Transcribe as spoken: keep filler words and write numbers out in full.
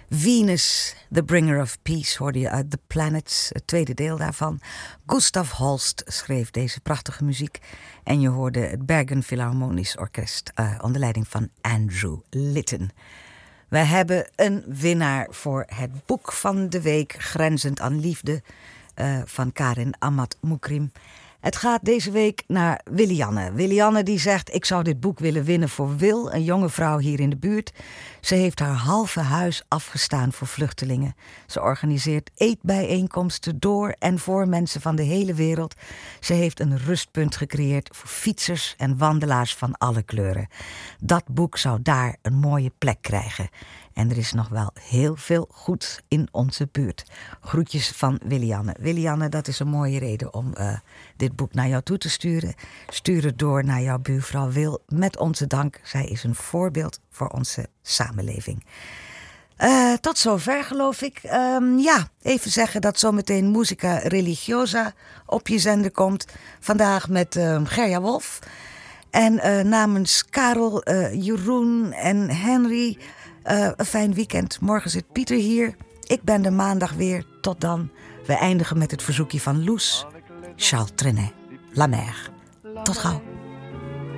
Venus, The Bringer of Peace, hoorde je uit The Planets, het tweede deel daarvan. Gustav Holst schreef deze prachtige muziek. En je hoorde het Bergen Philharmonisch Orkest uh, onder leiding van Andrew Litton. We hebben een winnaar voor het boek van de week, Grenzend aan Liefde, uh, van Karin Amat Moukrim. Het gaat deze week naar Willianne. Willianne die zegt, ik zou dit boek willen winnen voor Wil, een jonge vrouw hier in de buurt. Ze heeft haar halve huis afgestaan voor vluchtelingen. Ze organiseert eetbijeenkomsten door en voor mensen van de hele wereld. Ze heeft een rustpunt gecreëerd voor fietsers en wandelaars van alle kleuren. Dat boek zou daar een mooie plek krijgen. En er is nog wel heel veel goed in onze buurt. Groetjes van Willianne. Willianne, dat is een mooie reden om uh, dit boek naar jou toe te sturen. Stuur het door naar jouw buurvrouw Wil. Met onze dank. Zij is een voorbeeld voor onze samenleving. Uh, tot zover, geloof ik. Um, ja, even zeggen dat zometeen Musica Religiosa op je zender komt. Vandaag met uh, Gerja Wolf. En uh, namens Karel, uh, Jeroen en Henry... Uh, een fijn weekend. Morgen zit Pieter hier. Ik ben er maandag weer. Tot dan. We eindigen met het verzoekje van Loes. Charles Trenet. La Mer. Tot gauw.